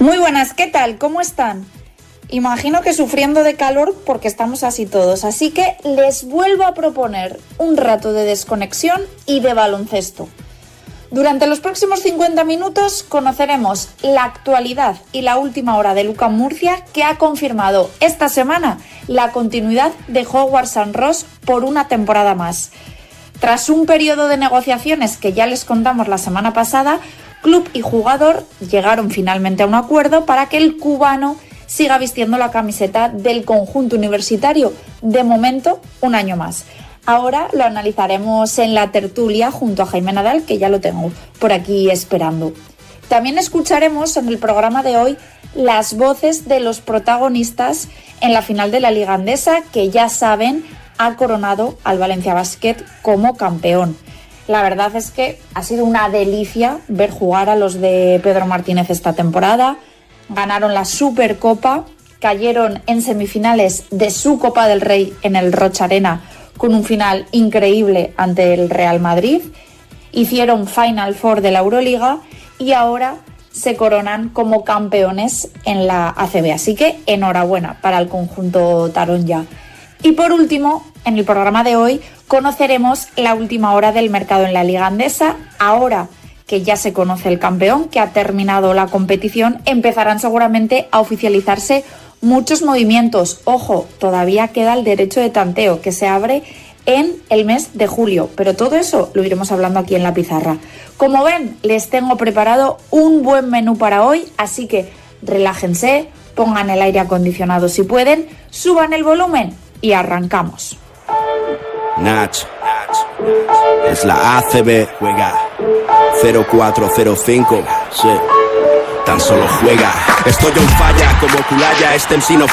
Muy buenas, ¿qué tal? ¿Cómo están? Imagino que sufriendo de calor porque estamos así todos, así que les vuelvo a proponer un rato de desconexión y de baloncesto. Durante los próximos 50 minutos conoceremos la actualidad y la última hora del UCAM Murcia, que ha confirmado esta semana la continuidad de Howard St. Ross por una temporada más. Tras un periodo de negociaciones que ya les contamos la semana pasada, club y jugador llegaron finalmente a un acuerdo para que el cubano siga vistiendo la camiseta del conjunto universitario, de momento un año más. Ahora lo analizaremos en la tertulia junto a Jaime Nadal, que ya lo tengo por aquí esperando. También escucharemos en el programa de hoy las voces de los protagonistas en la final de la Liga Andesa, que ya saben ha coronado al Valencia Basket como campeón. La verdad es que ha sido una delicia ver jugar a los de Pedro Martínez esta temporada. Ganaron la Supercopa, cayeron en semifinales de su Copa del Rey en el Rocha Arena con un final increíble ante el Real Madrid. Hicieron Final Four de la Euroliga y ahora se coronan como campeones en la ACB. Así que enhorabuena para el conjunto taronja. Y por último, en el programa de hoy conoceremos la última hora del mercado en la Liga Andesa. Ahora que ya se conoce el campeón, que ha terminado la competición, empezarán seguramente a oficializarse muchos movimientos. Ojo, todavía queda el derecho de tanteo, que se abre en el mes de julio, pero todo eso lo iremos hablando aquí en la pizarra. Como ven, les tengo preparado un buen menú para hoy, así que relájense, pongan el aire acondicionado si pueden, suban el volumen y arrancamos. Nach, es la ACB, juega 0405, sí, tan solo juega. Estoy on falla como Culaya, este MC no